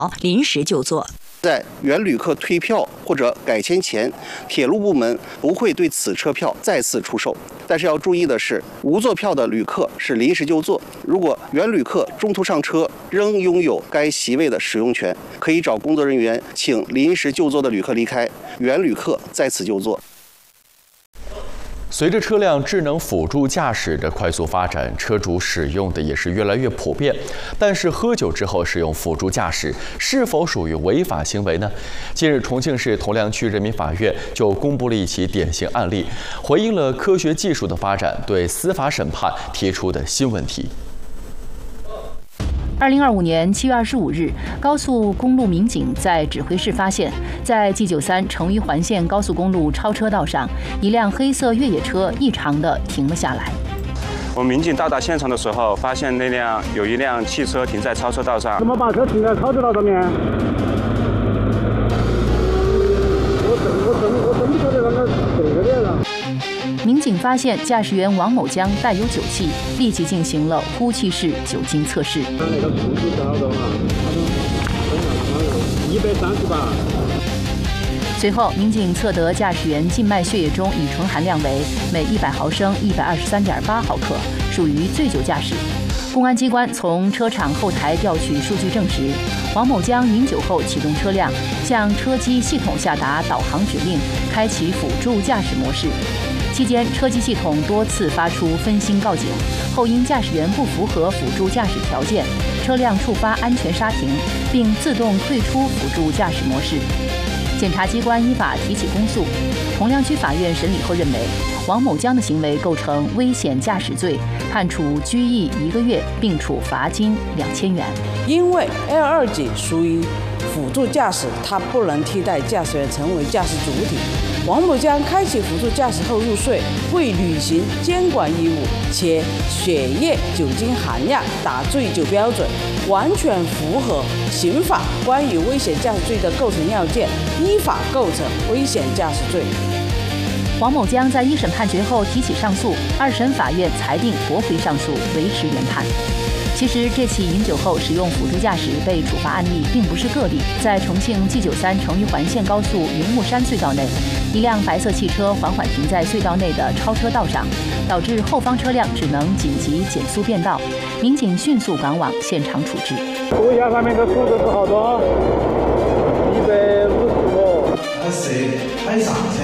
临时就座。 在原旅客退票或者改签前，铁路部门不会对此车票再次出售。但是要注意的是，无座票的旅客是临时就座。如果原旅客中途上车仍拥有该席位的使用权，可以找工作人员请临时就座的旅客离开，原旅客在此就座。 随着车辆智能辅助驾驶的快速发展，车主使用的也是越来越普遍。但是喝酒之后使用辅助驾驶是否属于违法行为呢？近日，重庆市铜梁区人民法院就公布了一起典型案例，回应了科学技术的发展对司法审判提出的新问题。 2025年7月25日，高速公路民警在指挥室发现，在 G93成渝环线高速公路超车道上，一辆黑色越野车异常地停了下来。 我们民警到达现场的时候，发现有一辆汽车停在超车道上。 怎么把车停在超车道上面？我真不晓得那谁的店了。 民警发现驾驶员王某江带有酒气，立即进行了呼气式酒精测试。 那个数据多少多少？138。 随后，民警测得驾驶员静脉血液中乙醇含量为每100毫升123.8毫克，属于醉酒驾驶。公安机关从车厂后台调取数据证实，王某江饮酒后启动车辆，向车机系统下达导航指令，开启辅助驾驶模式。期间，车机系统多次发出分心告警，后因驾驶员不符合辅助驾驶条件，车辆触发安全刹停，并自动退出辅助驾驶模式。检察机关依法提起公诉。铜梁区法院审理后认为，王某江的行为构成危险驾驶罪，判处拘役1个月，并处罚金2000元。 因为 L2级属于辅助驾驶，它不能替代驾驶员成为驾驶主体。王某江开启辅助驾驶后入睡，未履行监管义务，且血液酒精含量达醉酒标准，完全符合刑法关于危险驾驶罪的构成要件，依法构成危险驾驶罪。 王某江在一审判决后提起上诉，二审法院裁定驳回上诉，维持原判。其实，这起饮酒后使用辅助驾驶被处罚案例并不是个例。在重庆 G93成渝环线高速云木山隧道内，一辆白色汽车缓缓停在隧道内的超车道上，导致后方车辆只能紧急减速变道。民警迅速赶往现场处置。 注意下上面的数字是好多，155。 他是拍啥子？